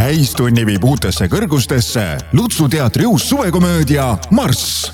Täistunni viib uutesse kõrgustesse Lutsu teatri uus suvekomöödia Marss.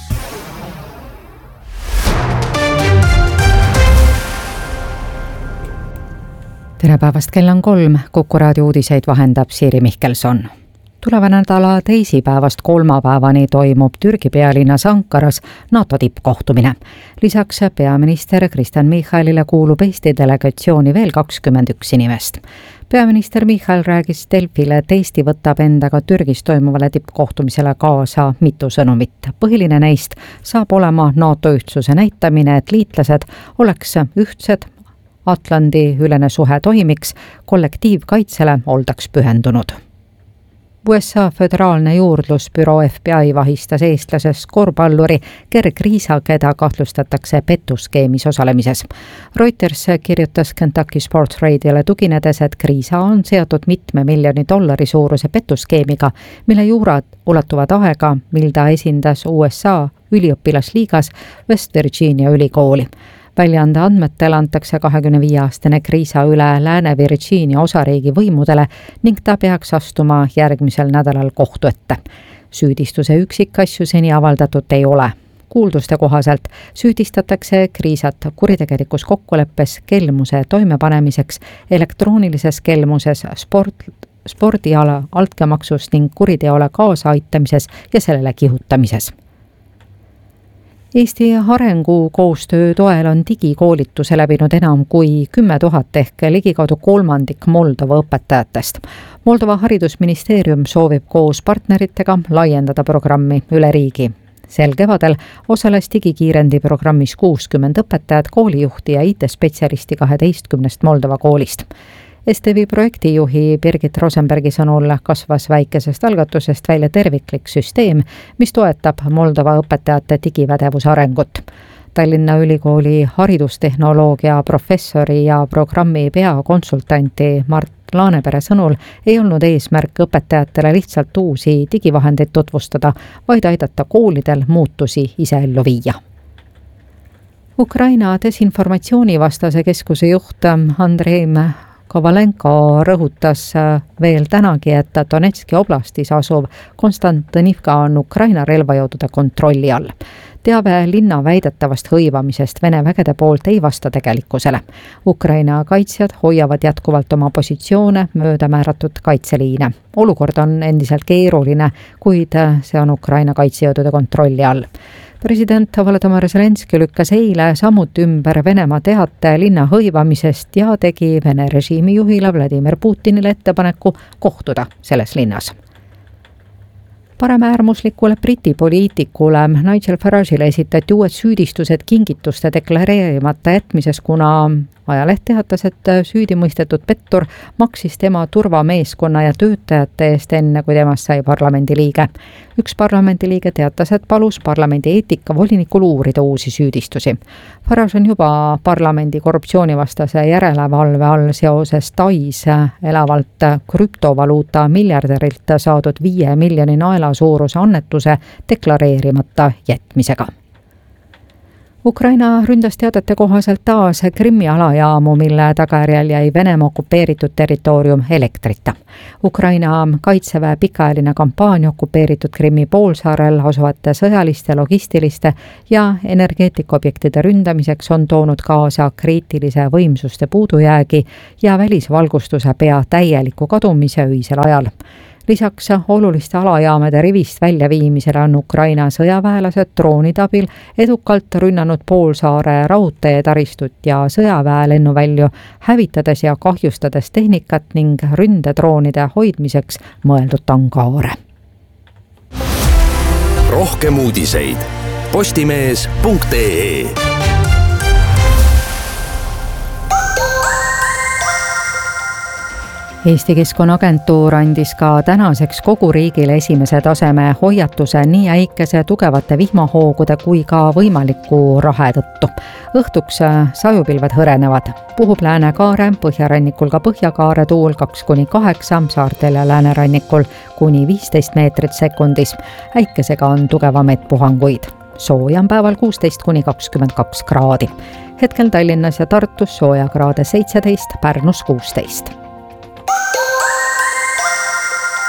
Tere päevast, kell on 3. Kuku raadio uudiseid vahendab Siiri Mihkelson. Tuleva nädala teisipäevast kolmapäevani toimub Türgi pealinnas Ankaras NATO tippkohtumine. Lisaks peaminister Kristen Michalile kuulub Eesti delegatsiooni veel 21 inimest. Peaminister Michal räägis Delfile, et Eesti võtab endaga Türgis toimuvale tippkohtumisele kaasa mitu sõnumit. Põhiline neist saab olema NATO ühtsuse näitamine, et liitlased oleks ühtsed, Atlandi ülene suhe toimiks, kollektiivkaitsele oldaks pühendunud. USA föderaalne juurdlusbüroo FBI vahistas eestlasest korvpalluri Gerg Riisa, keda kahtlustatakse pettuskeemis osalemises. Reuters kirjutas Kentucky Sports Radiole tuginedes, et Riisa on seotud $1 miljoni suuruse pettuskeemiga, mille juurad ulatuvad aega, mil ta esindas USA üliõpilasliigas West Virginia ülikooli. Väljaande andmetel antakse 25-aastane Riisa üle Lääne-Virginia osariigi võimudele ning ta peaks astuma järgmisel nädalal kohtu ette. Süüdistuse üksikasju seni avaldatud ei ole. Kuulduste kohaselt süüdistatakse Riisat kuritegelikus kokkuleppes kelmuse toimepanemiseks, elektroonilises kelmuses, spordiala altkäemaksus ning kuriteole kaasaaitamises ja sellele kihutamises. Eesti arengukoostöö toel on digikoolituse läbinud enam kui 10 000 ehk ligikaudu kolmandik Moldova õpetajatest. Moldova haridusministeerium soovib koos partneritega laiendada programmi üle riigi. Sel kevadel osales digikiirendi programmis 60 õpetajat, koolijuhti ja IT-spetsialisti 12 Moldova koolist. STV projektijuhi Birgit Rosenbergi sõnul kasvas väikesest algatusest välja terviklik süsteem, mis toetab Moldova õpetajate digivädevuse arengut. Tallinna Ülikooli haridustehnoloogia professori ja programmi peakonsultanti Mart Laanepere sõnul ei olnud eesmärk õpetajatele lihtsalt uusi digivahendeid tutvustada, vaid aidata koolidel muutusi ise ellu viia. Ukraina desinformatsioonivastase keskuse juht Andrei Kovalenko rõhutas veel tänagi, et Donetski oblastis asuv Konstantinivka on Ukraina relvajõudude kontrolli all. Teave linna väidetavast hõivamisest Vene vägede poolt ei vasta tegelikkusele. Ukraina kaitsjad hoiavad jätkuvalt oma positsioone mööda määratud kaitseliine. Olukord on endiselt keeruline, kuid see on Ukraina kaitsejõudude kontrolli all. President Volodymyr Zelenski lükkas eile samuti ümber Venemaa teate linna hõivamisest ja tegi Vene režiimi juhile Vladimir Putinile ettepaneku kohtuda selles linnas. Paremäärmuslikule Briti poliitikule Nigel Farage'ile esitati uued süüdistused kingituste deklareerimata jätmises, kuna ajaleht teatas, et süüdimõistetud pettur maksis tema turvameeskonna ja töötajate eest enne, kui temast sai parlamendiliige. Üks parlamendiliige teatas, et palus parlamendi eetikavolinikul uurida uusi süüdistusi. Farage on juba parlamendi korruptsioonivastase järelevalve all seoses Tais elavalt krüptovaluuta miljardärilt saadud 5 miljoni naela suuruse annetuse deklareerimata jätmisega. Ukraina ründas teadete kohaselt taas Krimmi alajaamu, mille tagajärjel jäi Venemaa okupeeritud territoorium elektrita. Ukraina kaitseväe pikaajaline kampaania okupeeritud Krimmi poolsaarel asuvate sõjaliste, logistiliste ja energeetikaobjektide ründamiseks on toonud kaasa kriitilise võimsuste puudujäägi ja välisvalgustuse pea täieliku kadumise öisel ajal. Lisaks oluliste alajaamade rivist väljaviimisele on Ukraina sõjaväelased droonide abil edukalt rünnanud poolsaare raudteetaristut ja sõjaväe lennuvälju, hävitades ja kahjustades tehnikat ning ründedroonide hoidmiseks mõeldud tangaare. Rohkem uudiseid postimees.ee. Eesti Keskkonnaagentuur andis ka tänaseks kogu riigile esimese taseme hoiatuse nii äikese tugevate vihmahoogude kui ka võimaliku rahe tõttu. Õhtuks sajupilved hõrenevad. Puhub Lääne-Kaare, põhjarannikul ka Põhjakaare tuul 2–8, saartel ja läänerannikul kuni 15 meetrit sekundis. Äikesega on tugevamaid puhanguid. Sooja on päeval 16–22 kraadi. Hetkel Tallinnas ja Tartus sooja kraade 17, Pärnus 16.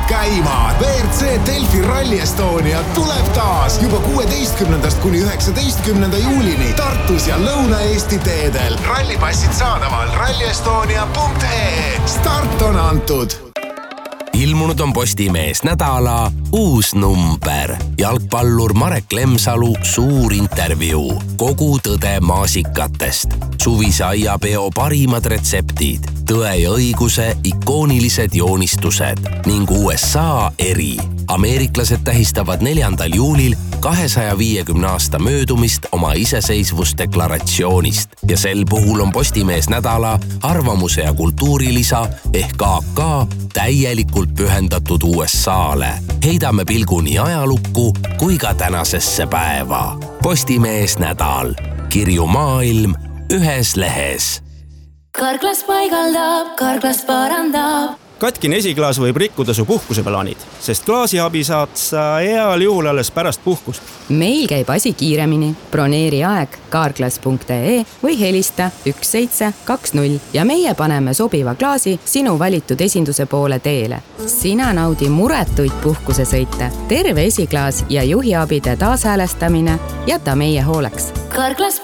käima. WRC Delfi Rally Estonia tuleb taas juba 16. kuni 19. juulini Tartus ja Lõuna-Eesti teedel. Rallipassid saadaval rallyestonia.ee. Start on antud. Ilmunud on Postimees nädala uus number. Jalgpallur Marek Lemsalu suur intervjuu. Kogu tõde maasikatest. Suvise aiapeo parimad retseptid. Tõe ja õiguse ikoonilised joonistused ning USA eri. Ameeriklased tähistavad 4. juulil 250 aasta möödumist oma iseseisvusdeklaratsioonist ja sel puhul on Postimees nädala arvamuse ja kultuurilisa ehk AK täielikult pühendatud USA-le. Heidame pilgu nii ajalukku kui ka tänasesse päeva. Postimees nädal. Kirju maailm ühes lehes. Karklas paigaldab, Karklas parandab. Katkine esiklaas võib rikkuda su puhkuseplaanid, sest klaasiabi saad sa heal juhul alles pärast puhkust. Meil käib asi kiiremini. Broneeri aeg karklas.ee või helista 1720 ja meie paneme sobiva klaasi sinu valitud esinduse poole teele. Sina naudi muretuid puhkusesõite, terve esiklaas ja juhiabide taashäälestamine jäta meie hooleks. Karklas